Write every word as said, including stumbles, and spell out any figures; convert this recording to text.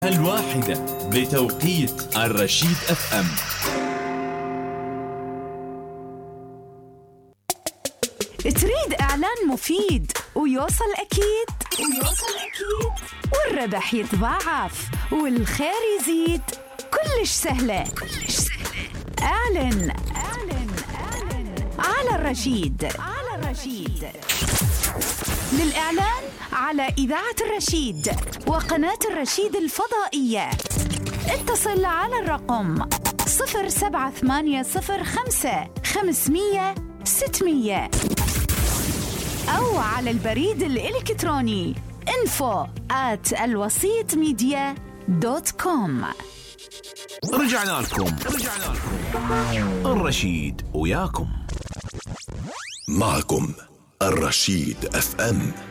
الواحدة بتوقيت الرشيد اف ام. تريد إعلان مفيد ويوصل أكيد ويوصل أكيد والربح يتضاعف والخير يزيد؟ كلش سهلة كلش سهلة. أعلن أعلن أعلن على الرشيد على الرشيد. للإعلان على إذاعة الرشيد وقناة الرشيد الفضائية اتصل على الرقم صفر سبعة ثمانية صفر خمسة خمسمية ستمية أو على البريد الإلكتروني info at الوسيط ميديا دوت كوم. رجعنا لكم رجعنا لكم الرشيد وياكم. معكم الرشيد اف ام.